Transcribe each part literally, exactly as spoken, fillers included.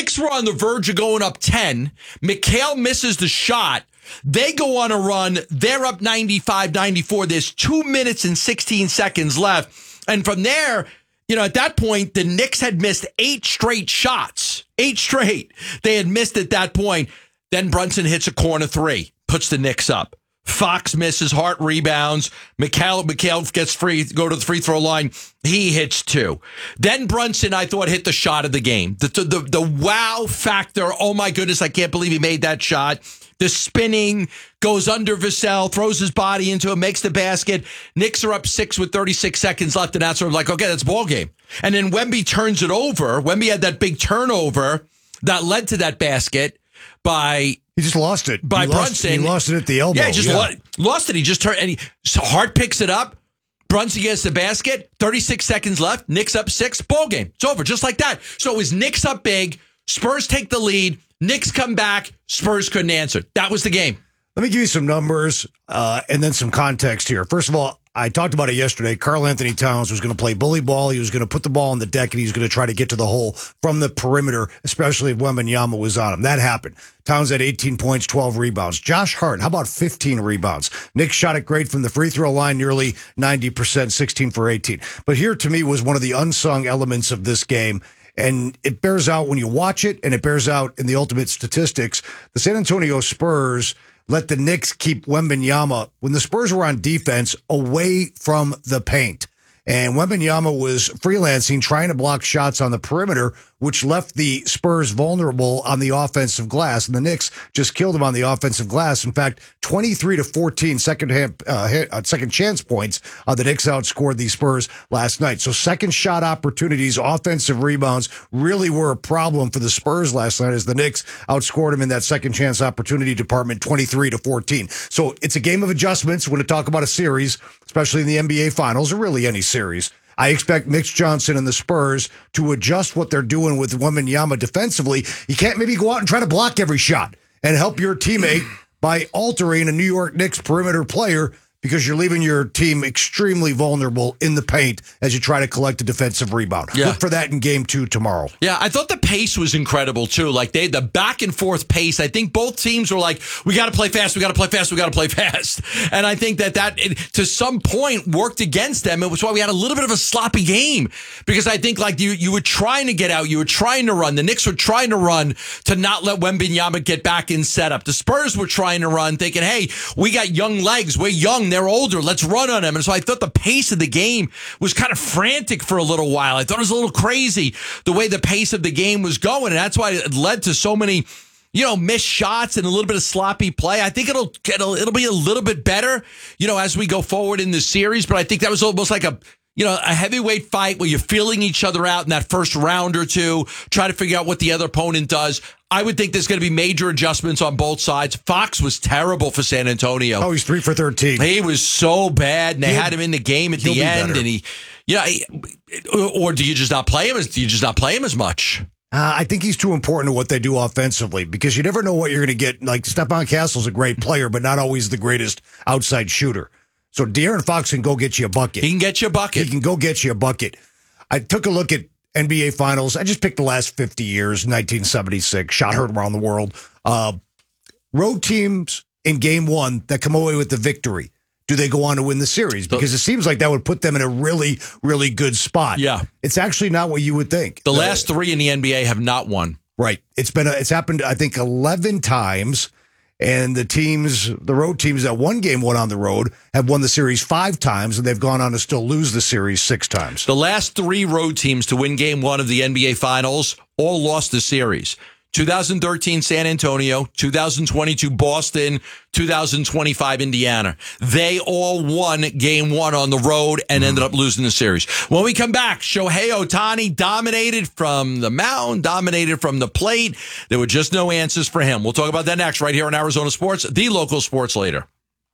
Knicks were on the verge of going up ten. Mikal misses the shot. They go on a run. They're up ninety-five ninety-four. There's two minutes and sixteen seconds left. And from there, you know, at that point, the Knicks had missed eight straight shots. Eight straight. They had missed at that point. Then Brunson hits a corner three, puts the Knicks up. Fox misses, Hart rebounds. Mikal, Mikal gets free, go to the free throw line. He hits two. Then Brunson, I thought, hit the shot of the game. The, the, the, the wow factor. Oh, my goodness, I can't believe he made that shot. The spinning, goes under Vassell, throws his body into it, makes the basket. Knicks are up six with thirty-six seconds left, and that's sort of like, okay, that's ball game. And then Wemby turns it over. Wemby had that big turnover that led to that basket by... He just lost it. By he Brunson. Lost, he lost it at the elbow. Yeah, he just yeah. Lo- lost it. He just turned, and he, so Hart picks it up. Brunson gets the basket. thirty-six seconds left. Knicks up six. Ball game. It's over, just like that. So it was Knicks up big. Spurs take the lead. Knicks come back. Spurs couldn't answer. That was the game. Let me give you some numbers uh, and then some context here. First of all, I talked about it yesterday. Karl Anthony Towns was going to play bully ball. He was going to put the ball on the deck, and he was going to try to get to the hole from the perimeter, especially if Wembanyama was on him. That happened. Towns had eighteen points, twelve rebounds. Josh Hart, how about fifteen rebounds? Nick shot it great from the free throw line, nearly ninety percent, sixteen for eighteen. But here, to me, was one of the unsung elements of this game. And it bears out when you watch it, and it bears out in the ultimate statistics. The San Antonio Spurs let the Knicks keep Wembanyama, when the Spurs were on defense, away from the paint. And Wembanyama was freelancing, trying to block shots on the perimeter, which left the Spurs vulnerable on the offensive glass. And the Knicks just killed him on the offensive glass. In fact, twenty-three to fourteen second, hand, uh, hit, uh, second chance points. Uh, the Knicks outscored the Spurs last night. So second shot opportunities, offensive rebounds really were a problem for the Spurs last night as the Knicks outscored them in that second chance opportunity department twenty-three to fourteen. So it's a game of adjustments when to talk about a series, especially in the N B A Finals or really any series. I expect Mitch Johnson and the Spurs to adjust what they're doing with Wembanyama defensively. You can't maybe go out and try to block every shot and help your teammate by altering a New York Knicks perimeter player because you're leaving your team extremely vulnerable in the paint as you try to collect a defensive rebound. Yeah. Look for that in game two tomorrow. Yeah, I thought the pace was incredible, too. Like, they the back and forth pace. I think both teams were like, we got to play fast, we got to play fast, we got to play fast. And I think that that, it, to some point, worked against them. It was why we had a little bit of a sloppy game. Because I think, like, you, you were trying to get out, you were trying to run. The Knicks were trying to run to not let Wembanyama get back in setup. The Spurs were trying to run, thinking, hey, we got young legs, we're young, they're older. Let's run on them. And so I thought the pace of the game was kind of frantic for a little while. I thought it was a little crazy the way the pace of the game was going. And that's why it led to so many, you know, missed shots and a little bit of sloppy play. I think it'll it'll, it'll be a little bit better, you know, as we go forward in the series. But I think that was almost like a, you know, a heavyweight fight where you're feeling each other out in that first round or two, try to figure out what the other opponent does. I would think there's going to be major adjustments on both sides. Fox was terrible for San Antonio. Oh, he's three for thirteen. He was so bad, and they he'll, had him in the game at the end. Better. And he, yeah, you know, or do you just not play him? As, do you just not play him as much? Uh, I think he's too important to what they do offensively because you never know what you're going to get. Like Stephon Castle's a great player, but not always the greatest outside shooter. So De'Aaron Fox can go get you a bucket. He can get you a bucket. He can go get you a bucket. I took a look at N B A Finals. I just picked the last fifty years, nineteen seventy-six, shot heard around the world. Uh, road teams in game one that come away with the victory, do they go on to win the series? Because it seems like that would put them in a really, really good spot. Yeah. It's actually not what you would think. The last uh, three in the N B A have not won. Right. It's been a, it's happened, I think, eleven times. And the teams, the road teams that won game one on the road have won the series five times, and they've gone on to still lose the series six times. The last three road teams to win game one of the N B A Finals all lost the series. twenty thirteen San Antonio, twenty twenty-two Boston, twenty twenty-five Indiana. They all won game one on the road and ended up losing the series. When we come back, Shohei Ohtani dominated from the mound, dominated from the plate. There were just no answers for him. We'll talk about that next right here on Arizona Sports, the local sports leader.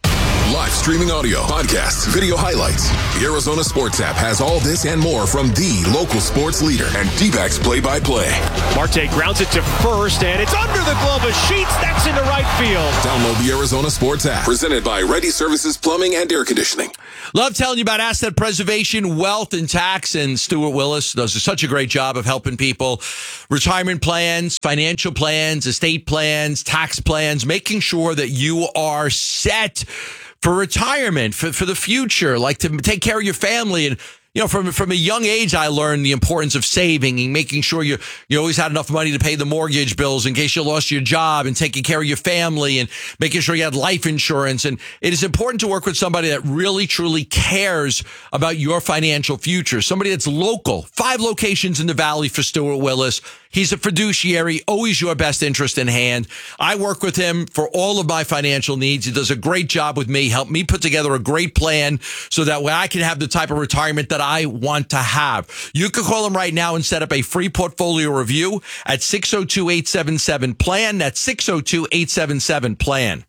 Live streaming audio, podcasts, video highlights. The Arizona Sports app has all this and more from the local sports leader and D-backs play-by-play. Marte grounds it to first, and it's under the glove of Sheets. That's into right field. Download the Arizona Sports app, presented by Ready Services Plumbing and Air Conditioning. Love telling you about asset preservation, wealth, and tax, and Stuart Willis does such a great job of helping people. Retirement plans, financial plans, estate plans, tax plans, making sure that you are set for retirement, for, for the future, like to take care of your family. And, you know, from from a young age, I learned the importance of saving and making sure you you always had enough money to pay the mortgage bills in case you lost your job, and taking care of your family and making sure you had life insurance. And it is important to work with somebody that really, truly cares about your financial future. Somebody that's local. Five locations in the Valley for Stuart Willis. He's a fiduciary, always your best interest in hand. I work with him for all of my financial needs. He does a great job with me, help me put together a great plan so that way I can have the type of retirement that I want to have. You can call him right now and set up a free portfolio review at six oh two, eight seven seven, PLAN. That's six oh two, eight seven seven, PLAN.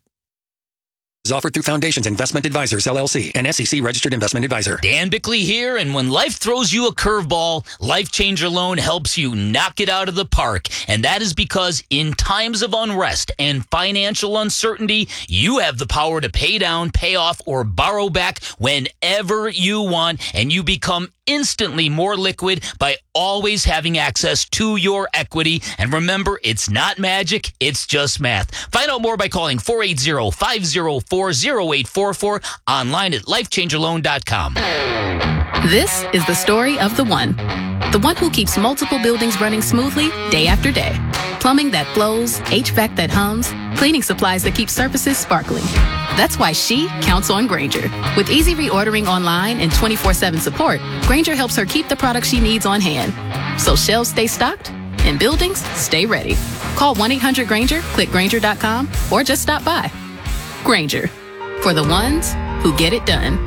Is offered through Foundations Investment Advisors, L L C, an S E C registered investment advisor. Dan Bickley here, and when life throws you a curveball, Life Changer Loan helps you knock it out of the park. And that is because in times of unrest and financial uncertainty, you have the power to pay down, pay off, or borrow back whenever you want, and you become instantly more liquid by always having access to your equity. And remember, it's not magic, it's just math. Find out more by calling four eight zero, five zero four, zero eight four four, online at life changer loan dot com. This is the story of the one. The one who keeps multiple buildings running smoothly day after day. Plumbing that flows, H V A C that hums, cleaning supplies that keep surfaces sparkling. That's why she counts on Grainger. With easy reordering online and twenty-four seven support, Grainger helps her keep the products she needs on hand. So shelves stay stocked and buildings stay ready. Call one eight hundred Grainger, click Grainger dot com, or just stop by. Grainger, for the ones who get it done.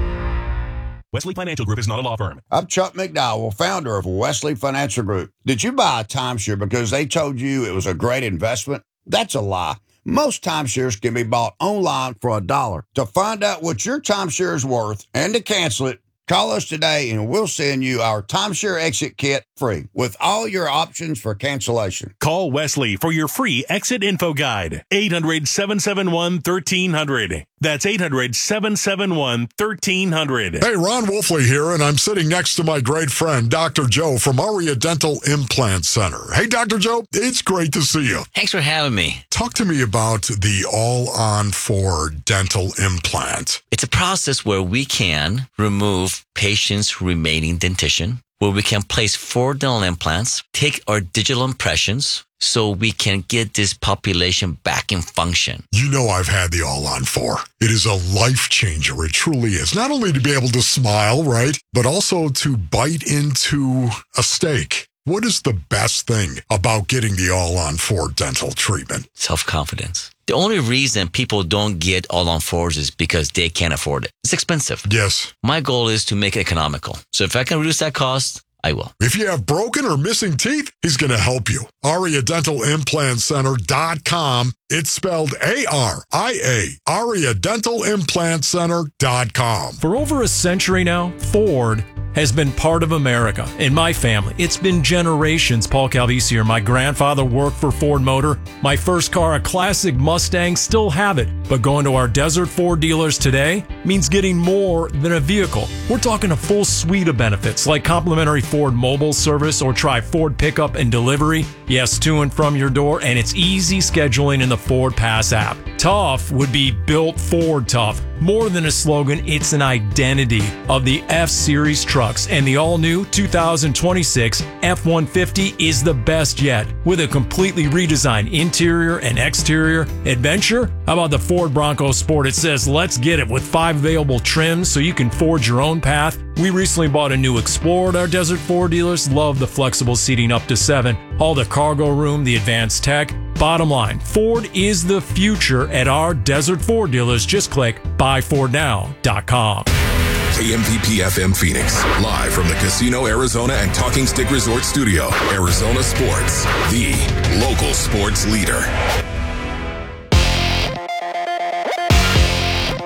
Wesley Financial Group is not a law firm. I'm Chuck McDowell, founder of Wesley Financial Group. Did you buy a timeshare because they told you it was a great investment? That's a lie. Most timeshares can be bought online for a dollar. To find out what your timeshare is worth and to cancel it, call us today and we'll send you our timeshare exit kit free with all your options for cancellation. Call Wesley for your free exit info guide. eight hundred, seven seven one, one three hundred. That's eight hundred, seven seven one, one three hundred. Hey, Ron Wolfley here, and I'm sitting next to my great friend, Doctor Joe from Aria Dental Implant Center. Hey, Doctor Joe, it's great to see you. Thanks for having me. Talk to me about the All-On four dental implant. It's a process where we can remove patients' remaining dentition, where we can place four dental implants, take our digital impressions, so we can get this population back in function. You know I've had the All-On four. It is a life changer. It truly is. Not only to be able to smile, right, but also to bite into a steak. What is the best thing about getting the All-On four dental treatment? Self-confidence. The only reason people don't get All-On fours is because they can't afford it. It's expensive. Yes. My goal is to make it economical. So if I can reduce that cost, I will. If you have broken or missing teeth, he's going to help you. Aria Dental Implant Center dot com. It's spelled A R I A. Aria Dental Implant Center dot com. For over a century now, Ford has been part of America. In my family, it's been generations. Paul Calvisier, my grandfather, worked for Ford Motor. My first car, a classic Mustang, still have it. But going to our Desert Ford dealers today means getting more than a vehicle. We're talking a full suite of benefits like complimentary Ford mobile service, or try Ford pickup and delivery. Yes, to and from your door, and it's easy scheduling in the Ford Pass app. Tough would be built Ford tough. More than a slogan, it's an identity of the F-Series trucks, and the all-new two thousand twenty-six F one fifty is the best yet. With a completely redesigned interior and exterior adventure, how about the Ford Bronco Sport? It says, let's get it, with five available trims so you can forge your own path. We recently bought a new Explorer at our Desert Ford dealers. Love the flexible seating up to seven, all the cargo room, the advanced tech. Bottom line, Ford is the future at our Desert Ford dealers. Just click buy ford now dot com. K M V P F M Phoenix, live from the Casino Arizona and Talking Stick Resort Studio. Arizona Sports, the local sports leader.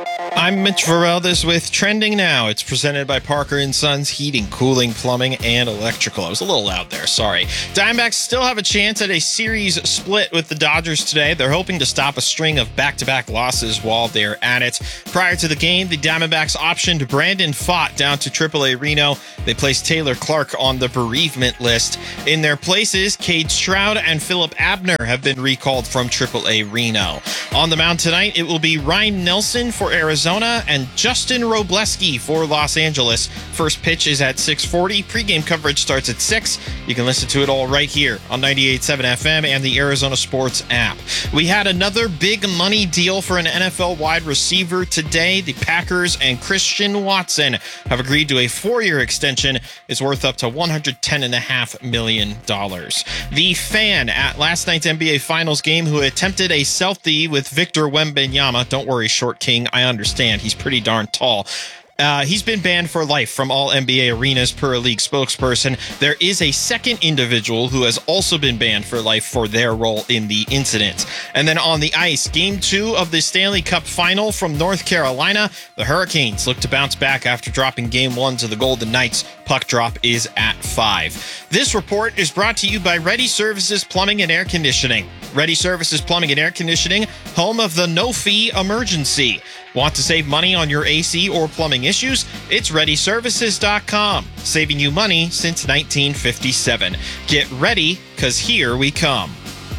I'm Mitch Vareldis with Trending Now. It's presented by Parker and Sons Heating, Cooling, Plumbing, and Electrical. I was a little loud there, sorry. Diamondbacks still have a chance at a series split with the Dodgers today. They're hoping to stop a string of back-to-back losses while they're at it. Prior to the game, the Diamondbacks optioned Brandon Pfaadt down to triple A Reno. They placed Taylor Clark on the bereavement list. In their places, Cade Stroud and Philip Abner have been recalled from triple A Reno. On the mound tonight, it will be Ryan Nelson for Arizona. Arizona and Justin Robleski for Los Angeles. First pitch is at six forty. Pre-game coverage starts at six. You can listen to it all right here on ninety-eight point seven F M and the Arizona Sports app. We had another big money deal for an N F L wide receiver today. The Packers and Christian Watson have agreed to a four-year extension. It's worth up to one hundred ten point five million dollars. The fan at last night's N B A Finals game who attempted a selfie with Victor Wembanyama. Don't worry, Short King, I understand. He's pretty darn tall. Uh, he's been banned for life from all N B A arenas per a league spokesperson. There is a second individual who has also been banned for life for their role in the incident. And then on the ice, game two of the Stanley Cup final from North Carolina, the Hurricanes look to bounce back after dropping game one to the Golden Knights. Puck drop is at five. This report is brought to you by Ready Services Plumbing and Air Conditioning. Ready Services Plumbing and Air Conditioning, home of the no-fee emergency. Want to save money on your A C or plumbing issues? It's ready services dot com, saving you money since nineteen fifty-seven. Get ready, because here we come.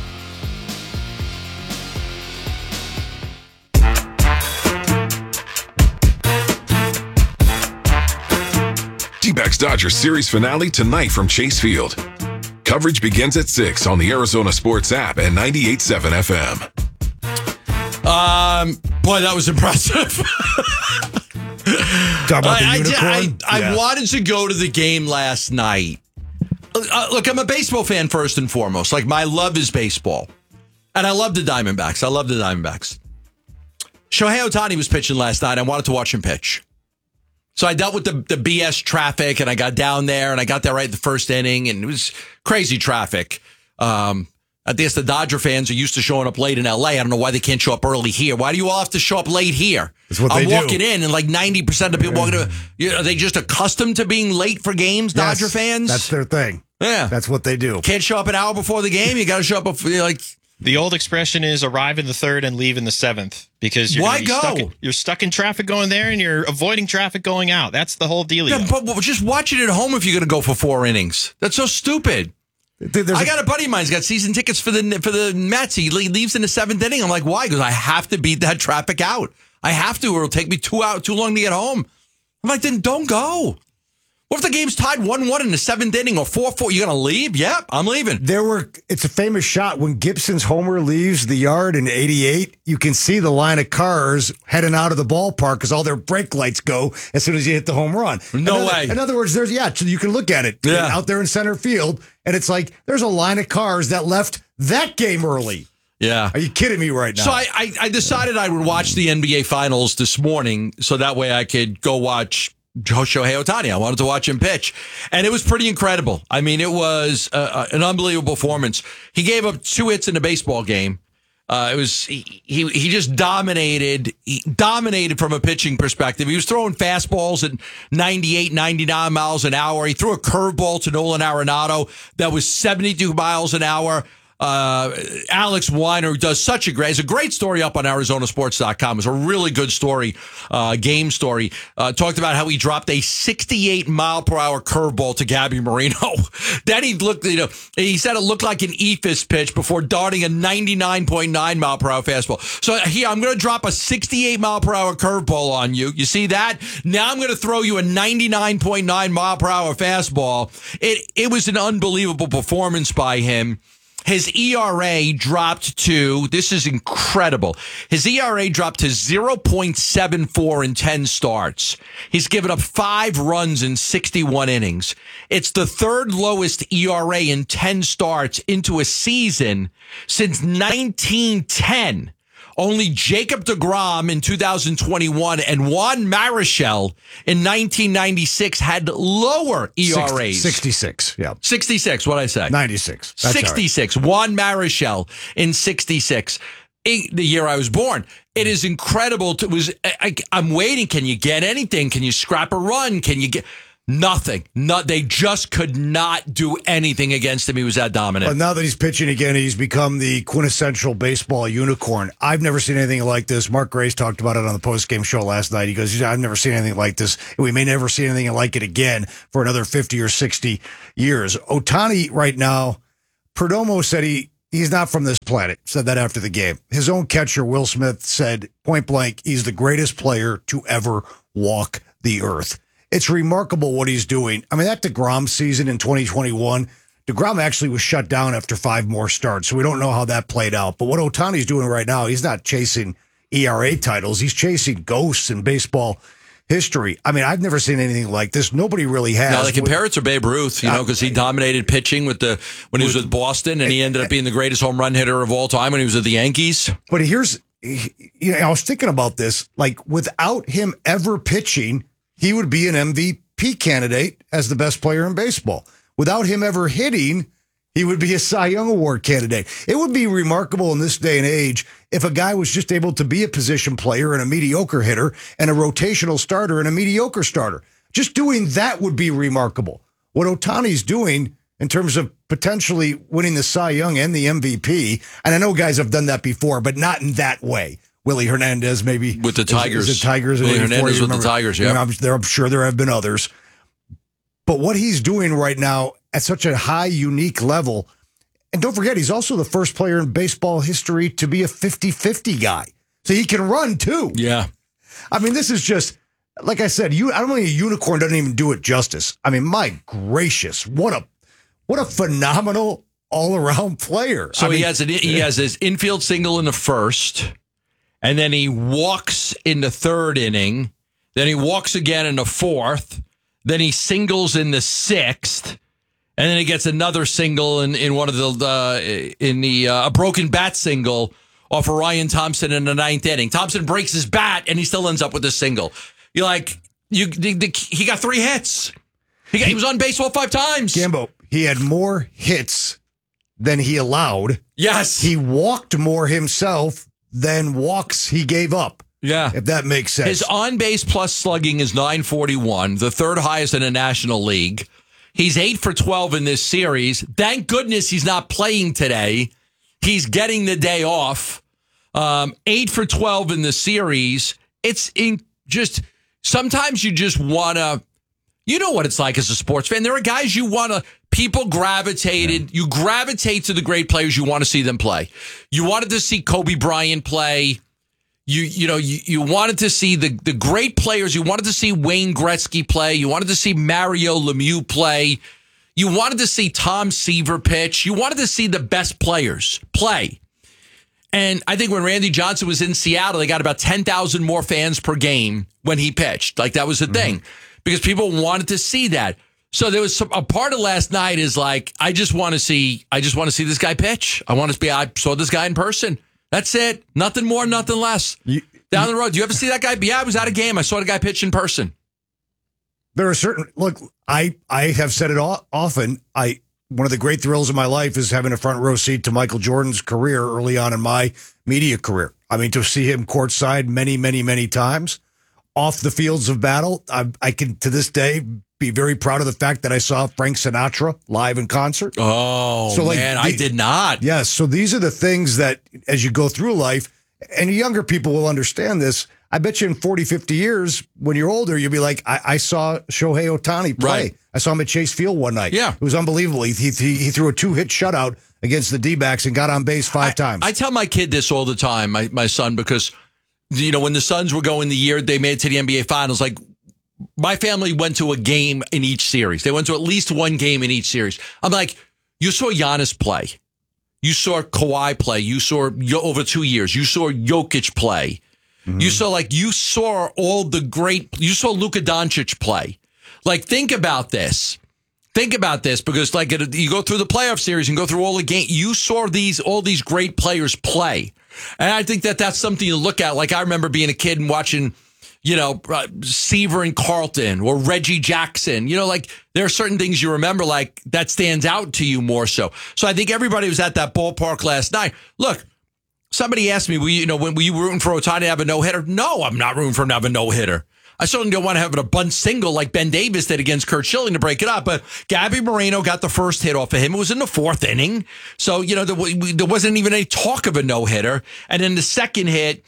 D-backs Dodgers series finale tonight from Chase Field. Coverage begins at six on the Arizona Sports app and ninety-eight point seven F M. Um, boy, that was impressive. Talk about the I, unicorn? I, I, Yeah. I wanted to go to the game last night. Uh, look, I'm a baseball fan first and foremost. Like, my love is baseball. And I love the Diamondbacks. I love the Diamondbacks. Shohei Ohtani was pitching last night. I wanted to watch him pitch. So I dealt with the, the B S traffic, and I got down there, and I got there right at the first inning, and it was crazy traffic. Um, I guess the Dodger fans are used to showing up late in L A. I don't know why they can't show up early here. Why do you all have to show up late here? That's what I'm they do. walking in, and like ninety percent of people walking in. You know, are they just accustomed to being late for games, Yes, Dodger fans? That's their thing. Yeah. That's what they do. Can't show up an hour before the game. You got to show up before, like... The old expression is arrive in the third and leave in the seventh, because you're Why gonna be stuck go? in, you're stuck in traffic going there and you're avoiding traffic going out. That's the whole dealio. Yeah, but but just watch it at home if you're going to go for four innings. That's so stupid. There's I a- got a buddy of mine who's got season tickets for the for the Mets. He le- leaves in the seventh inning. I'm like, why? Because I have to beat that traffic out. I have to, or it'll take me two hours too long to get home. I'm like, then don't go. What if the game's tied one one in the seventh inning or four four? You going to leave? Yep, I'm leaving. There were. It's a famous shot when Gibson's homer leaves the yard in eighty-eight. You can see the line of cars heading out of the ballpark because all their brake lights go as soon as you hit the home run. No in other, way. In other words, there's yeah. So you can look at it Yeah. out there in center field, and it's like there's a line of cars that left that game early. Yeah. Are you kidding me right now? So I, I, I decided I would watch the N B A Finals this morning so that way I could go watch Shohei Ohtani. I wanted to watch him pitch. And it was pretty incredible. I mean, it was uh, an unbelievable performance. He gave up two hits in a baseball game. Uh, it was he, he he just dominated. He dominated from a pitching perspective. He was throwing fastballs at ninety-eight, ninety-nine miles an hour. He threw a curveball to Nolan Arenado that was seventy-two miles an hour. Uh, Alex Weiner, who does such a great, it's a great story up on Arizona Sports dot com. It's a really good story, uh, game story. Uh, talked about how he dropped a sixty-eight mile per hour curveball to Gabby Marino. Then he looked, you know, he said it looked like an E F I S pitch before darting a ninety-nine point nine mile per hour fastball. So here, I'm going to drop a sixty-eight mile per hour curveball on you. You see that? Now I'm going to throw you a ninety-nine point nine mile per hour fastball. It, it was an unbelievable performance by him. His E R A dropped to, this is incredible. His E R A dropped to zero point seven four in ten starts. He's given up five runs in sixty-one innings. It's the third lowest E R A in ten starts into a season since nineteen ten. Only Jacob deGrom in two thousand twenty-one and Juan Marichal in nineteen ninety-six had lower E R As. sixty-six, yeah. sixty-six, what'd I say? ninety-six. That's all right. sixty-six. Juan Marichal in sixty-six. eight, the year I was born. It is incredible. To, was I, I, I'm waiting. Can you get anything? Can you scrap a run? Can you get nothing? Not. They just could not do anything against him. He was that dominant. But now that he's pitching again, he's become the quintessential baseball unicorn. I've never seen anything like this. Mark Grace talked about it on the postgame show last night. He goes, I've never seen anything like this. We may never see anything like it again for another fifty or sixty years. Ohtani right now, Perdomo said he he's not from this planet, said that after the game. His own catcher, Will Smith, said point blank, he's the greatest player to ever walk the earth. It's remarkable what he's doing. I mean, that DeGrom season in twenty twenty-one, DeGrom actually was shut down after five more starts, so we don't know how that played out. But what Ohtani's doing right now, he's not chasing E R A titles. He's chasing ghosts in baseball history. I mean, I've never seen anything like this. Nobody really has. No, they compare it to Babe Ruth, you know, because he dominated pitching with the when he was with Boston, and he ended up being the greatest home run hitter of all time when he was with the Yankees. But here's, you know, I was thinking about this. Like, without him ever pitching, he would be an M V P candidate as the best player in baseball. Without him ever hitting, he would be a Cy Young Award candidate. It would be remarkable in this day and age if a guy was just able to be a position player and a mediocre hitter and a rotational starter and a mediocre starter. Just doing that would be remarkable. What Ohtani's doing in terms of potentially winning the Cy Young and the M V P, and I know guys have done that before, but not in that way. Willie Hernandez, maybe with the Tigers. Is, is it Tigers? Willie Hernandez with the Tigers. Yeah, I'm, there, I'm sure there have been others. But what he's doing right now at such a high, unique level, and don't forget, he's also the first player in baseball history to be a fifty-fifty guy, so he can run too. Yeah, I mean, this is just like I said. You, I don't think a unicorn doesn't even do it justice. I mean, my gracious, what a what a phenomenal all-around player. So I he mean, has an, he has his infield single in the first. And then he walks in the third inning. Then he walks again in the fourth. Then he singles in the sixth. And then he gets another single in, in one of the, uh, in the, uh, a broken bat single off of Ryan Thompson in the ninth inning. Thompson breaks his bat and he still ends up with a single. You're like, you, the, the, he got three hits. He, got, he was on base all five times. Gambo, he had more hits than he allowed. Yes. He walked more himself than walks he gave up. Yeah. If that makes sense. His on-base plus slugging is nine forty-one, the third highest in the National League. He's eight for twelve in this series. Thank goodness he's not playing today. He's getting the day off. Um, eight for twelve in the series. It's in just, sometimes you just want to, you know what it's like as a sports fan. There are guys you want to, people gravitated, yeah. you gravitate to the great players, you want to see them play. You wanted to see Kobe Bryant play. You you know, you, you wanted to see the, the great players. You wanted to see Wayne Gretzky play. You wanted to see Mario Lemieux play. You wanted to see Tom Seaver pitch. You wanted to see the best players play. And I think when Randy Johnson was in Seattle, they got about ten thousand more fans per game when he pitched. Like, that was the mm-hmm. thing. Because people wanted to see that. So there was some, a part of last night is like, I just want to see, I just want to see this guy pitch. I want to be, I saw this guy in person. That's it. Nothing more, nothing less. You, Down the road. Do you ever see that guy? Yeah, I was at a game. I saw the guy pitch in person. There are certain, look, I, I have said it all, often. I, one of the great thrills of my life is having a front row seat to Michael Jordan's career early on in my media career. I mean, to see him courtside many, many, many times off the fields of battle. I, I can, to this day, be very proud of the fact that I saw Frank Sinatra live in concert. Oh, so, like, man, the, I did not. Yes. So these are the things that as you go through life, and younger people will understand this. I bet you in forty, fifty years, when you're older, you'll be like, I, I saw Shohei Ohtani play. Right. I saw him at Chase Field one night. Yeah. It was unbelievable. He, he, he threw a two-hit shutout against the D-backs and got on base five I, times. I tell my kid this all the time, my, my son, because, you know, when the Suns were going the year they made it to the N B A Finals, like, my family went to a game in each series. They went to at least one game in each series. I'm like, you saw Giannis play. You saw Kawhi play. You saw over two years. You saw Jokic play. Mm-hmm. You saw like you saw all the great. You saw Luka Doncic play. Like, think about this. Think about this because like you go through the playoff series and go through all the game. You saw these all these great players play, and I think that that's something to look at. Like, I remember being a kid and watching, you know, uh, Seaver and Carlton or Reggie Jackson. You know, like, there are certain things you remember, like, that stands out to you more so. So I think everybody was at that ballpark last night. Look, Somebody asked me, were you, you know, when were you rooting for Ohtani to have a no-hitter? No, I'm not rooting for him to have a no-hitter. I certainly don't want to have a bunt single like Ben Davis did against Curt Schilling to break it up. But Gabby Moreno got the first hit off of him. It was in the fourth inning. So, you know, there, there wasn't even any talk of a no-hitter. And then the second hit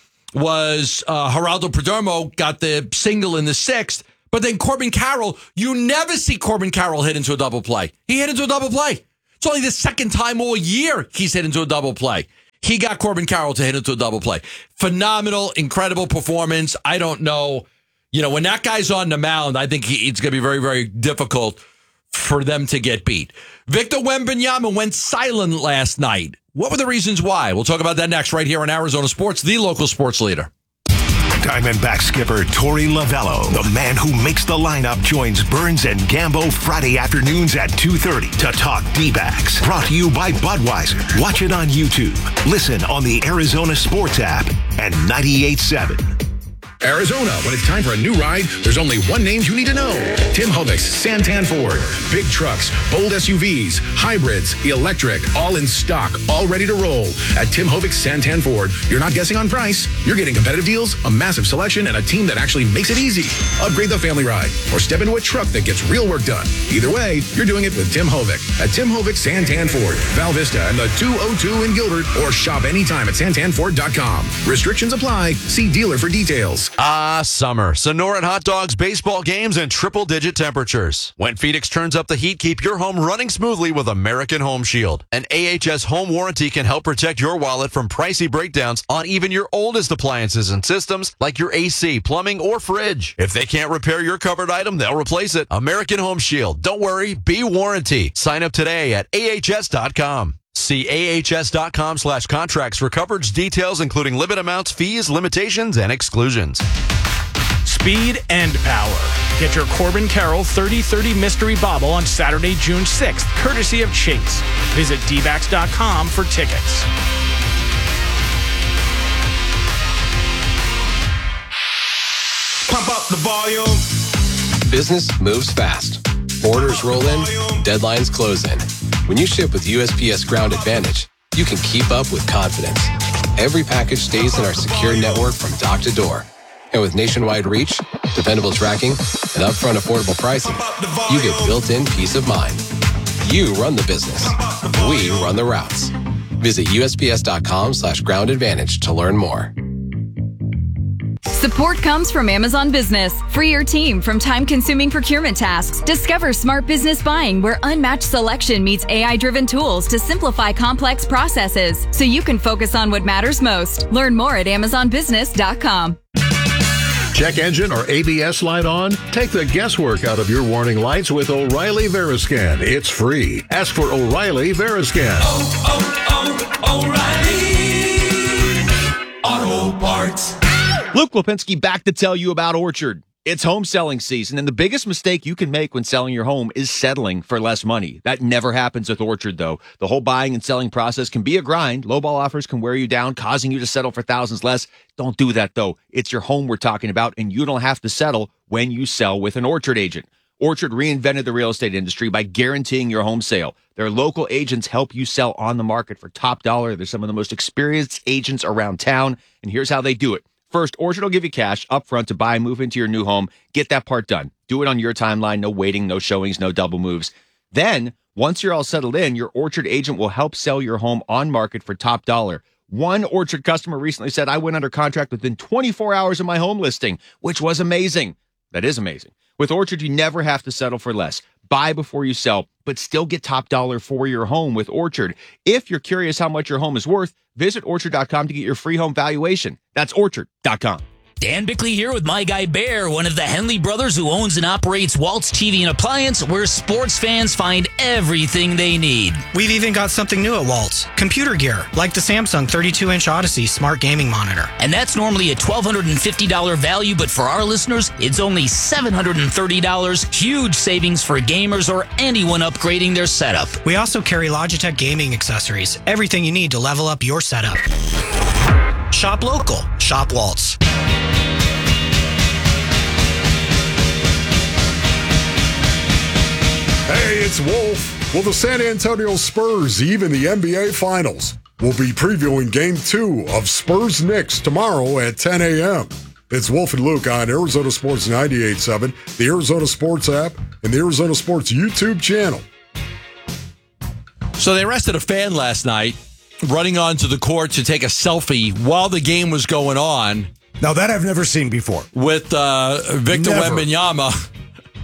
was uh, Geraldo Perdomo got the single in the sixth. But then Corbin Carroll, you never see Corbin Carroll hit into a double play. He hit into a double play. It's only the second time all year he's hit into a double play. He got Corbin Carroll to hit into a double play. Phenomenal, incredible performance. I don't know. You know, when that guy's on the mound, I think he, it's going to be very, very difficult for them to get beat. Victor Wembanyama went silent last night. What were the reasons why? We'll talk about that next right here on Arizona Sports, the local sports leader. Diamondback skipper Torey Lovello, the man who makes the lineup, joins Burns and Gambo Friday afternoons at two thirty to talk D-backs. Brought to you by Budweiser. Watch it on YouTube. Listen on the Arizona Sports app and ninety-eight point seven. Arizona, when it's time for a new ride, there's only one name you need to know. Tim Hovic's Santan Ford. Big trucks, bold S U Vs, hybrids, electric, all in stock, all ready to roll. At Tim Hovic's Santan Ford, you're not guessing on price. You're getting competitive deals, a massive selection, and a team that actually makes it easy. Upgrade the family ride or step into a truck that gets real work done. Either way, you're doing it with Tim Hovic. At Tim Hovic's Santan Ford, Val Vista and the two oh two in Gilbert, or shop anytime at santan ford dot com. Restrictions apply. See dealer for details. Ah, summer. Sonoran hot dogs, baseball games, and triple-digit temperatures. When Phoenix turns up the heat, keep your home running smoothly with American Home Shield. An A H S home warranty can help protect your wallet from pricey breakdowns on even your oldest appliances and systems like your A C, plumbing, or fridge. If they can't repair your covered item, they'll replace it. American Home Shield. Don't worry, be warranty. Sign up today at A H S dot com. See A H S dot com slash contracts for coverage details, including limit amounts, fees, limitations, and exclusions. Speed and power. Get your Corbin Carroll thirty thirty Mystery Bobble on Saturday, June sixth, courtesy of Chase. Visit D backs dot com for tickets. Pump up the volume. Business moves fast. Orders roll in, deadlines close in. When you ship with U S P S Ground Advantage, you can keep up with confidence. Every package stays in our secure network from dock to door. And with nationwide reach, dependable tracking, and upfront affordable pricing, you get built-in peace of mind. You run the business. We run the routes. Visit U S P S dot com slash ground advantage to learn more. Support comes from Amazon Business. Free your team from time-consuming procurement tasks. Discover smart business buying where unmatched selection meets A I-driven tools to simplify complex processes so you can focus on what matters most. Learn more at amazon business dot com. Check engine or A B S light on? Take the guesswork out of your warning lights with O'Reilly Veriscan. It's free. Ask for O'Reilly Veriscan. Oh, oh, oh, O'Reilly Auto Parts. Luke Lipinski back to tell you about Orchard. It's home selling season, and the biggest mistake you can make when selling your home is settling for less money. That never happens with Orchard, though. The whole buying and selling process can be a grind. Lowball offers can wear you down, causing you to settle for thousands less. Don't do that, though. It's your home we're talking about, and you don't have to settle when you sell with an Orchard agent. Orchard reinvented the real estate industry by guaranteeing your home sale. Their local agents help you sell on the market for top dollar. They're some of the most experienced agents around town, and here's how they do it. First, Orchard will give you cash up front to buy and move into your new home. Get that part done. Do it on your timeline. No waiting, no showings, no double moves. Then, once you're all settled in, your Orchard agent will help sell your home on market for top dollar. One Orchard customer recently said, I went under contract within twenty-four hours of my home listing, which was amazing. That is amazing. With Orchard, you never have to settle for less. Buy before you sell, but still get top dollar for your home with Orchard. If you're curious how much your home is worth, visit orchard dot com to get your free home valuation. That's orchard dot com. Dan Bickley here with my guy Bear, one of the Henley brothers who owns and operates Waltz T V and Appliance, where sports fans find everything they need. We've even got something new at Waltz. Computer gear, like the Samsung thirty-two inch Odyssey smart gaming monitor. And that's normally a twelve fifty dollars value, but for our listeners, it's only seven hundred thirty dollars. Huge savings for gamers or anyone upgrading their setup. We also carry Logitech gaming accessories. Everything you need to level up your setup. Shop local. Shop Waltz. Hey, it's Wolf. Will the San Antonio Spurs even the N B A Finals? We'll be previewing Game two of Spurs-Knicks tomorrow at ten a.m. It's Wolf and Luke on Arizona Sports ninety-eight point seven, the Arizona Sports app, and the Arizona Sports YouTube channel. So they arrested a fan last night running onto the court to take a selfie while the game was going on. Now, that I've never seen before. With uh, Victor Never. Wembanyama.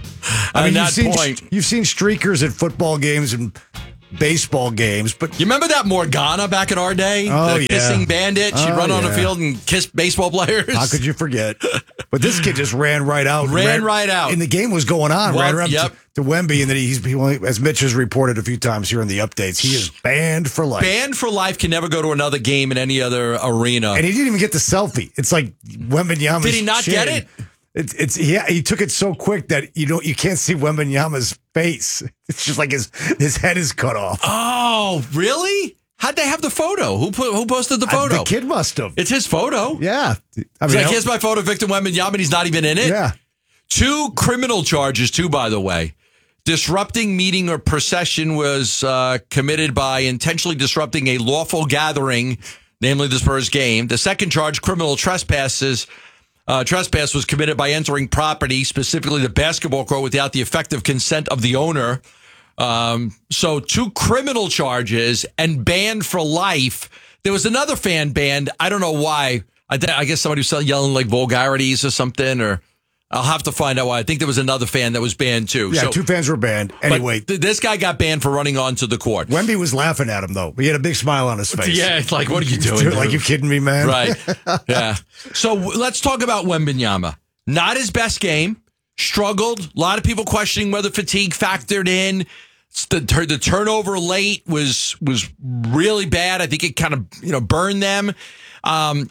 I mean, at you've seen, that point. you've seen streakers at football games and baseball games, but You remember that Morgana back in our day? Oh, the yeah. kissing bandit? She'd Oh, run on the yeah. field and kiss baseball players. how could you forget? But this kid just ran right out. Ran right out. And the game was going on Well, right around yep. to, to Wemby, and then he's, he, as Mitch has reported a few times here in the updates, he is banned for life. Banned for life, can never go to another game in any other arena. And he didn't even get the selfie. It's like Wembanyama's Did he not chin. get it? It's it's yeah. He took it so quick that you don't you can't see Wembanyama's face. It's just like his his head is cut off. Oh, really? How'd they have the photo? Who put, who posted the photo? Uh, the kid must have. It's his photo. Yeah. I It's mean, like, I- here's my photo, Victor Wembanyama, and he's not even in it. Yeah. Two criminal charges, too, by the way. Disrupting meeting or procession was uh, committed by intentionally disrupting a lawful gathering, namely the Spurs game. The second charge, criminal trespasses, uh, trespass was committed by entering property, specifically the basketball court, without the effective consent of the owner. Um, so two criminal charges and banned for life. There was another fan banned. I don't know why. I, th- I guess somebody was yelling like vulgarities or something, or I'll have to find out why. I think there was another fan that was banned too. Yeah, So- two fans were banned. but Anyway, th- this guy got banned for running onto the court. Wemby was laughing at him though. He had a big smile on his face. Yeah, it's like, what are you doing? Like, dude? you kidding me, man? Right. Yeah. So w- let's talk about Wembanyama. Not his best game. Struggled. A lot of people questioning whether fatigue factored in. It's The, tur- the turnover late was was really bad. I think it kind of you know burned them. Um,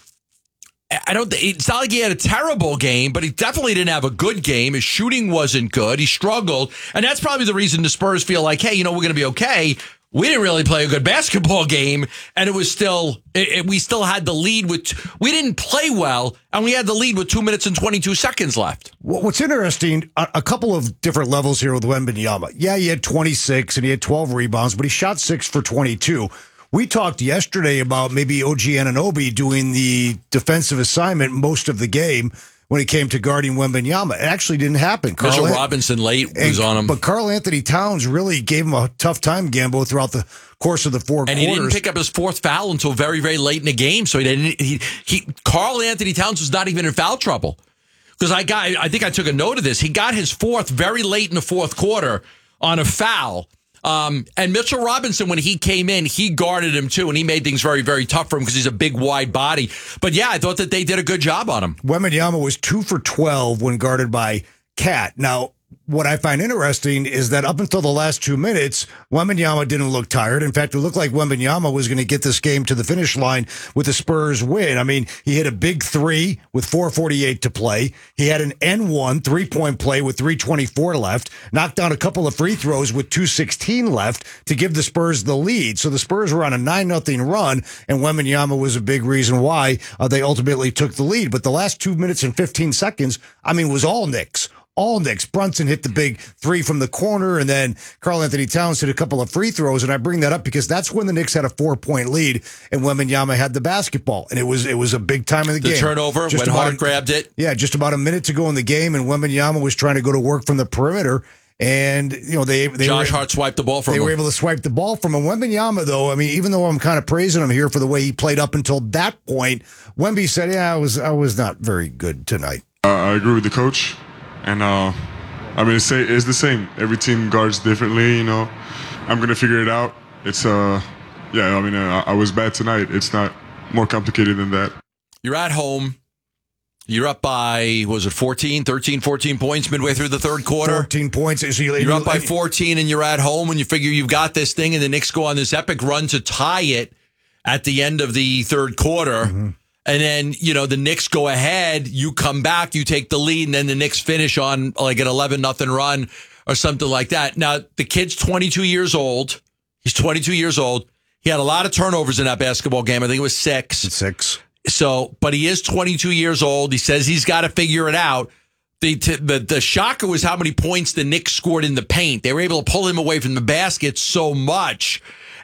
I don't. It's not like he had a terrible game, but he definitely didn't have a good game. His shooting wasn't good. He struggled, and that's probably the reason the Spurs feel like, hey, you know, we're going to be okay. We didn't really play a good basketball game, and it was still. It, it- we still had the lead with. We didn't play well, and we had the lead with two minutes and twenty-two seconds left. Well, what's interesting, a, a couple of different levels here with Wembanyama. Yeah, he had twenty-six and he had twelve rebounds, but he shot six for twenty-two. We talked yesterday about maybe O G Anunoby doing the defensive assignment most of the game when it came to guarding Wembanyama. It actually didn't happen. Mitchell Karl- Robinson late was and- on him, But Karl Anthony Towns really gave him a tough time, Gambo, throughout the course of the four and quarters. he didn't pick up his fourth foul until very, very late in the game. So he didn't. He he. Karl Anthony Towns was not even in foul trouble because I got. I think I took a note of this. He got his fourth very late in the fourth quarter on a foul. Um, and Mitchell Robinson, when he came in, he guarded him too, and he made things very, very tough for him because he's a big, wide body. But yeah, I thought that they did a good job on him. Wembanyama was two for twelve when guarded by Cat. Now, what I find interesting is that up until the last two minutes, Wembanyama didn't look tired. In fact, it looked like Wembanyama was going to get this game to the finish line with the Spurs win. I mean, he hit a big three with four forty-eight to play. He had an N one three-point play with three twenty-four left, knocked down a couple of free throws with two sixteen left to give the Spurs the lead. So the Spurs were on a nine nothing run, and Wembanyama was a big reason why uh, they ultimately took the lead. But the last two minutes and fifteen seconds, I mean, was all Knicks. All Knicks. Brunson hit the big three from the corner, and then Karl Anthony Towns hit a couple of free throws. And I bring that up because that's when the Knicks had a four point lead, and Wembanyama had the basketball, and it was it was a big time in the, The game. turnover, Just when about Hart a- grabbed it. Yeah, just about a minute to go in the game, and Wembanyama was trying to go to work from the perimeter, and you know they they Josh were, Hart swiped the ball from they him. were able to swipe the ball from him. Wembanyama, though, I mean, even though I'm kind of praising him here for the way he played up until that point, Wemby said, "Yeah, I was I was not very good tonight." Uh, I agree with the coach, and uh, I mean it's, it's the same. Every team guards differently, you know. I'm gonna figure it out. It's uh, yeah. I mean, uh, I was bad tonight. It's not more complicated than that. You're at home. You're up by, what was it, fourteen, thirteen, fourteen points midway through the third quarter? fourteen points. So you, You're up by fourteen and you're at home and you figure you've got this thing, and the Knicks go on this epic run to tie it at the end of the third quarter. Mm-hmm. And then, you know, the Knicks go ahead, you come back, you take the lead, and then the Knicks finish on like an eleven nothing run or something like that. Now, the kid's twenty-two years old. He's twenty-two years old. He had a lot of turnovers in that basketball game. I think it was six. Six. So, but he is twenty-two years old. He says he's got to figure it out. The, the the shocker was how many points the Knicks scored in the paint. They were able to pull him away from the basket so much.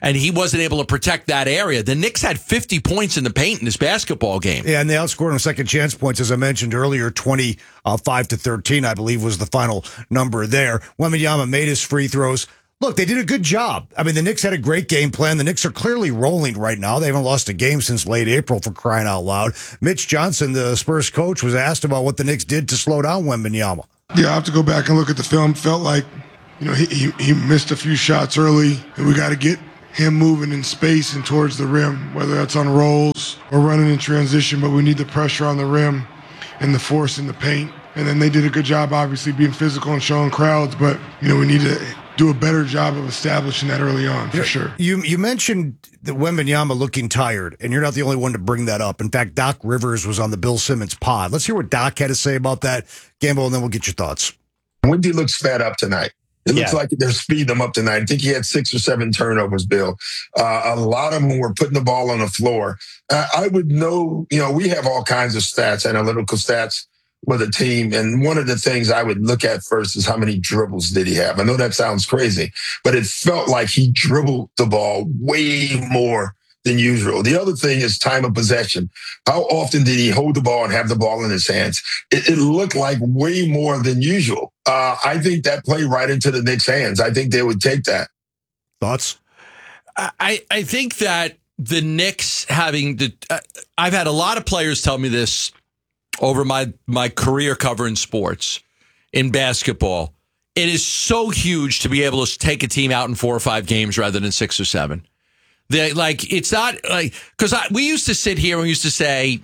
and he wasn't able to protect that area. The Knicks had fifty points in the paint in this basketball game. Yeah, and they outscored on second chance points, as I mentioned earlier, twenty-five to thirteen, I believe, was the final number there. Wembanyama made his free throws. Look, they did a good job. I mean, the Knicks had a great game plan. The Knicks are clearly rolling right now. They haven't lost a game since late April, for crying out loud. Mitch Johnson, the Spurs coach, was asked about what the Knicks did to slow down Wembanyama. Yeah, I have to go back and look at the film. Felt like, you know, he, he, he missed a few shots early, and we got to get him moving in space and towards the rim, whether that's on rolls or running in transition, but we need the pressure on the rim and the force in the paint. And then they did a good job, obviously, being physical and showing crowds, but, you know, we need to do a better job of establishing that early on, for sure. You you mentioned the Wembanyama looking tired, and you're not the only one to bring that up. In fact, Doc Rivers was on the Bill Simmons pod. Let's hear what Doc had to say about that, Gamble, and then we'll get your thoughts. Wendy looks fed up tonight. It looks Yeah. like they're speeding him up tonight. I think he had six or seven turnovers, Bill. Uh, a lot of them were putting the ball on the floor. Uh, I would know, you know, we have all kinds of stats, analytical stats with a team. And one of the things I would look at first is how many dribbles did he have? I know that sounds crazy, but it felt like he dribbled the ball way more than usual. The other thing is time of possession. How often did he hold the ball and have the ball in his hands? It, it looked like way more than usual. Uh, I think that played right into the Knicks' hands. I think they would take that. Thoughts? I, I think that the Knicks having the, uh, I've had a lot of players tell me this over my, my career covering sports in basketball. It is so huge to be able to take a team out in four or five games rather than six or seven. They, like, it's not like, because we used to sit here and we used to say,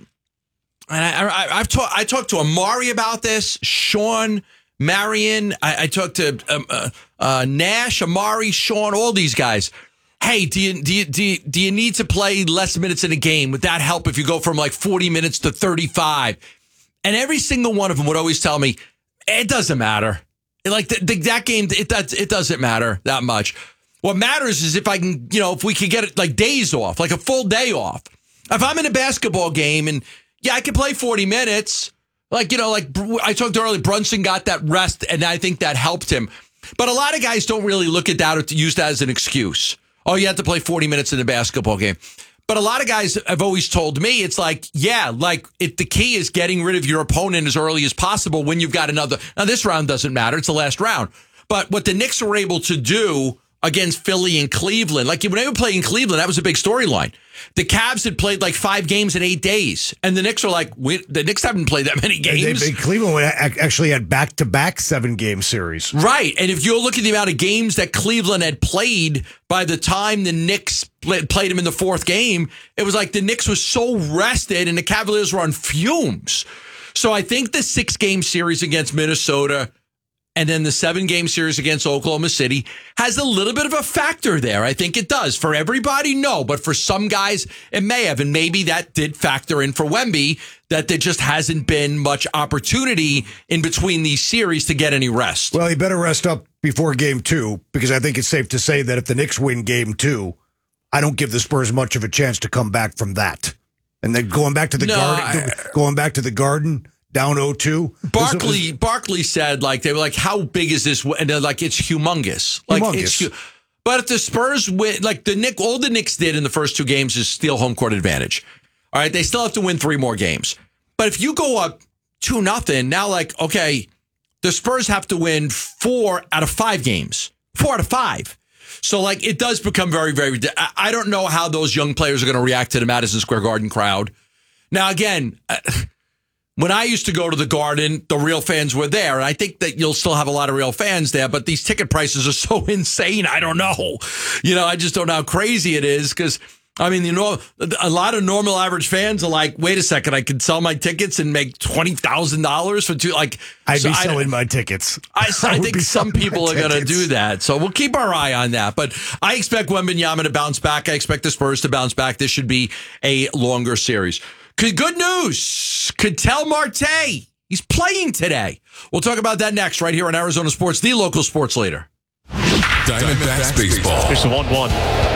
and I, I, I've talked, I talked to Amari about this, Sean, Marion, I, I talked to um, uh, uh, Nash, Amari, Sean, all these guys. Hey, do you, do you do you do you need to play less minutes in a game? Would that help if you go from like forty minutes to thirty-five? And every single one of them would always tell me, it doesn't matter. Like the, the, that game, it that it doesn't matter that much. What matters is if I can, you know, if we could get it like days off, like a full day off. If I'm in a basketball game and yeah, I can play forty minutes. Like, you know, like I talked earlier, Brunson got that rest and I think that helped him. But a lot of guys don't really look at that or to use that as an excuse. Oh, you have to play forty minutes in a basketball game. But a lot of guys have always told me, it's like, yeah, like it, the key is getting rid of your opponent as early as possible when you've got another. Now, this round doesn't matter. It's the last round. But what the Knicks were able to do against Philly and Cleveland, like when they were playing Cleveland, that was a big storyline. The Cavs had played like five games in eight days. And the Knicks are like, we, the Knicks haven't played that many games. They, they, Cleveland actually had back-to-back seven-game series. Right. And if you look at the amount of games that Cleveland had played by the time the Knicks played them in the fourth game, it was like the Knicks was so rested and the Cavaliers were on fumes. So I think the six-game series against Minnesota and then the seven-game series against Oklahoma City has a little bit of a factor there. I think it does. For everybody, no. But for some guys, it may have. And maybe that did factor in for Wemby, that there just hasn't been much opportunity in between these series to get any rest. Well, he better rest up before game two, because I think it's safe to say that if the Knicks win game two, I don't give the Spurs much of a chance to come back from that. And then going back to the No, Garden, I- going back to the Garden, down oh two. Barkley Barkley said, like, they were like, how big is this? And they're like, it's humongous. Like, Humongous. it's hu- But if the Spurs win, like the Nick, all the Knicks did in the first two games is steal home court advantage. All right, they still have to win three more games. But if you go up two nothing, now like, okay, the Spurs have to win four out of five games, four out of five. So like, it does become very, very. I, I don't know how those young players are going to react to the Madison Square Garden crowd. Now again. Uh, When I used to go to the Garden, the real fans were there. And I think that you'll still have a lot of real fans there, but these ticket prices are so insane. I don't know. You know, I just don't know how crazy it is because, I mean, you know, a lot of normal average fans are like, wait a second, I could sell my tickets and make twenty thousand dollars for two. Like, I'd so be I- selling my tickets. I, I I would think be some selling my people are going to tickets. do that. So we'll keep our eye on that. But I expect Wembanyama to bounce back. I expect the Spurs to bounce back. This should be a longer series. Good good news. Ketel Marte. He's playing today. We'll talk about that next right here on Arizona Sports, the local sports leader. Diamondbacks baseball. It's a one one.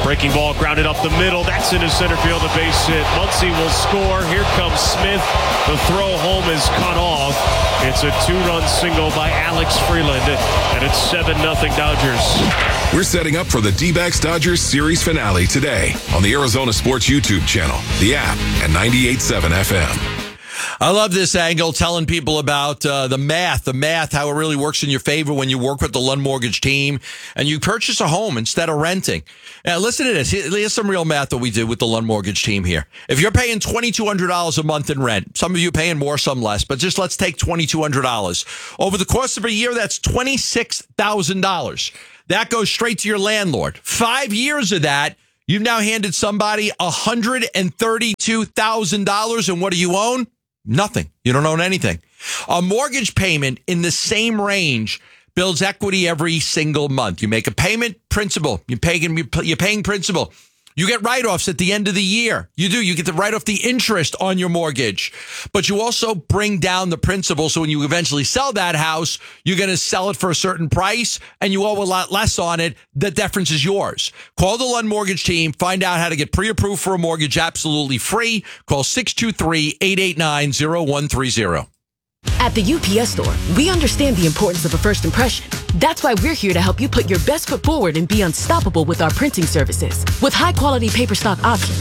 Breaking ball grounded up the middle. That's into center field, a base hit. Muncy will score. Here comes Smith. The throw home is cut off. It's a two-run single by Alex Freeland, and it's seven nothing Dodgers. We're setting up for the D-backs Dodgers series finale today on the Arizona Sports YouTube channel, the app, and ninety-eight point seven F M. I love this angle, telling people about uh, the math, the math, how it really works in your favor when you work with the Lund Mortgage team and you purchase a home instead of renting. Now, listen to this. Here's some real math that we did with the Lund Mortgage team here. If you're paying twenty-two hundred dollars a month in rent, some of you paying more, some less, but just let's take twenty-two hundred dollars. Over the course of a year, that's twenty-six thousand dollars. That goes straight to your landlord. Five years of that, you've now handed somebody one hundred thirty-two thousand dollars, and what do you own? Nothing. You don't own anything. A mortgage payment in the same range builds equity every single month. You make a payment, principal. You're paying, you're paying principal. You get write-offs at the end of the year. You do. You get to write off the interest on your mortgage. But you also bring down the principal. So when you eventually sell that house, you're going to sell it for a certain price and you owe a lot less on it. The difference is yours. Call the Lund Mortgage team. Find out how to get pre-approved for a mortgage absolutely free. Call six two three, eight eight nine, zero one three zero. At the U P S Store, we understand the importance of a first impression. That's why we're here to help you put your best foot forward and be unstoppable with our printing services. With high-quality paper stock options,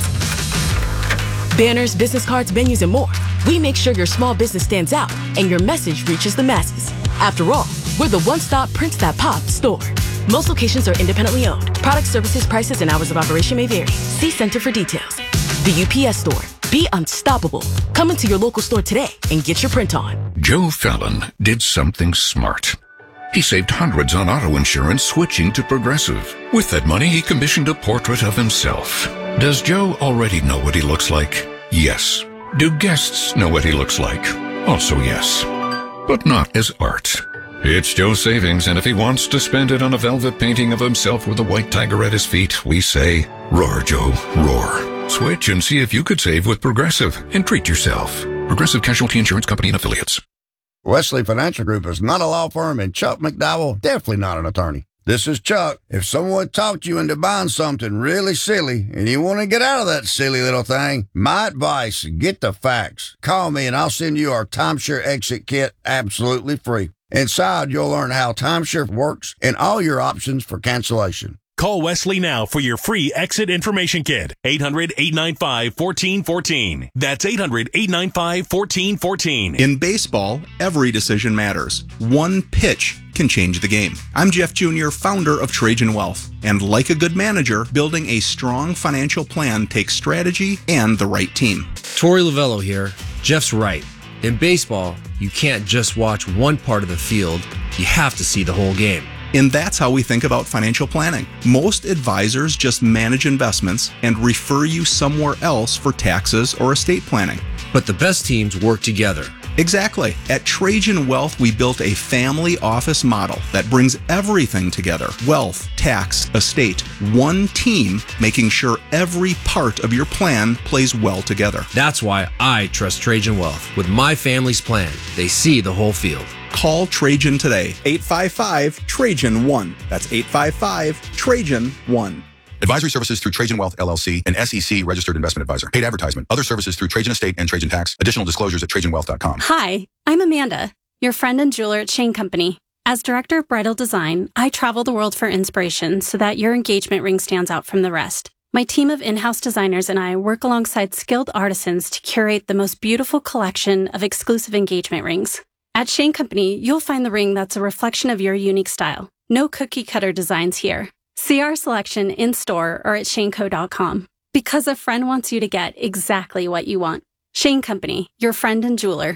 banners, business cards, menus, and more, we make sure your small business stands out and your message reaches the masses. After all, we're the one-stop prints that pop store. Most locations are independently owned. Product, services, prices, and hours of operation may vary. See Center for details. The U P S Store. Be unstoppable. Come into your local store today and get your print on. Joe Fallon did something smart. He saved hundreds on auto insurance switching to Progressive. With that money, he commissioned a portrait of himself. Does Joe already know what he looks like? Yes. Do guests know what he looks like? Also yes. But not as art. It's Joe's savings, and if he wants to spend it on a velvet painting of himself with a white tiger at his feet, we say, roar, Joe, roar. Switch and see if you could save with Progressive and treat yourself. Progressive Casualty Insurance Company and Affiliates. Wesley Financial Group is not a law firm, and Chuck McDowell definitely not an attorney. This is Chuck. If someone talked you into buying something really silly and you want to get out of that silly little thing, my advice, get the facts. Call me and I'll send you our timeshare exit kit absolutely free. Inside, you'll learn how timeshare works and all your options for cancellation. Call Wesley now for your free exit information kit. eight hundred, eight nine five, one four one four. That's eight hundred, eight nine five, one four one four. In baseball, every decision matters. One pitch can change the game. I'm Jeff Junior, founder of Trajan Wealth. And like a good manager, building a strong financial plan takes strategy and the right team. Torey Lavello here. Jeff's right. In baseball, you can't just watch one part of the field. You have to see the whole game. And that's how we think about financial planning. Most advisors just manage investments and refer you somewhere else for taxes or estate planning. But the best teams work together. Exactly. At Trajan Wealth, we built a family office model that brings everything together. Wealth, tax, estate, one team, making sure every part of your plan plays well together. That's why I trust Trajan Wealth. With my family's plan, they see the whole field. Call Trajan today. eight five five, Trajan one. That's eight five five, Trajan one. Advisory services through Trajan Wealth, L L C, an S E C registered investment advisor. Paid advertisement. Other services through Trajan Estate and Trajan Tax. Additional disclosures at trajan wealth dot com. Hi, I'm Amanda, your friend and jeweler at Shane Company. As director of bridal design, I travel the world for inspiration so that your engagement ring stands out from the rest. My team of in-house designers and I work alongside skilled artisans to curate the most beautiful collection of exclusive engagement rings. At Shane Company, you'll find the ring that's a reflection of your unique style. No cookie-cutter designs here. See our selection in-store or at shane co dot com. Because a friend wants you to get exactly what you want. Shane Company, your friend and jeweler.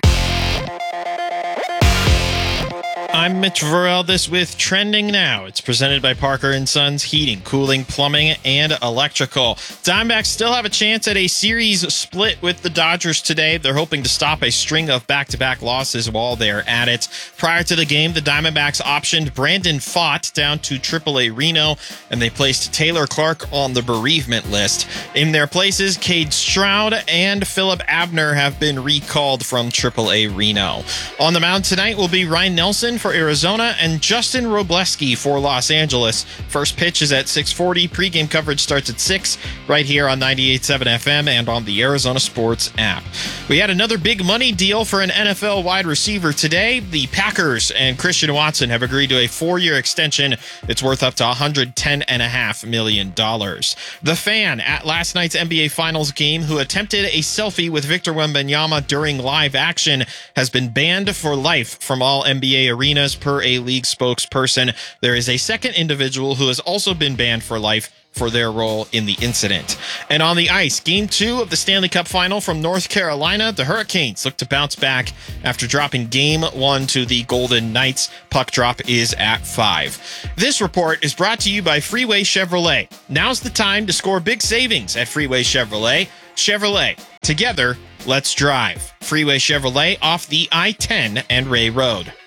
I'm Mitch Varel. This with Trending Now. It's presented by Parker and Sons Heating, Cooling, Plumbing, and Electrical. Diamondbacks still have a chance at a series split with the Dodgers today. They're hoping to stop a string of back-to-back losses while they're at it. Prior to the game, the Diamondbacks optioned Brandon Pfaadt down to triple A Reno, and they placed Taylor Clark on the bereavement list. In their places, Cade Stroud and Philip Abner have been recalled from triple A Reno. On the mound tonight will be Ryan Nelson from for Arizona and Justin Robleski for Los Angeles. First pitch is at six forty. Pre-game coverage starts at six right here on ninety-eight point seven F M and on the Arizona Sports app. We had another big money deal for an N F L wide receiver today. The Packers and Christian Watson have agreed to a four-year extension. It's worth up to one hundred ten point five million dollars. The Fan at last night's N B A Finals game who attempted a selfie with Victor Wembanyama during live action has been banned for life from all N B A arenas per a league spokesperson. There is a second individual who has also been banned for life for their role in the incident. And on the ice, game two of the Stanley Cup Final from North Carolina, the Hurricanes look to bounce back after dropping game one to the Golden Knights. Puck drop is at five. This report is brought to you by Freeway Chevrolet. Now's the time to score big savings at Freeway Chevrolet. Chevrolet. Together, let's drive. Freeway Chevrolet off the I ten and Ray Road.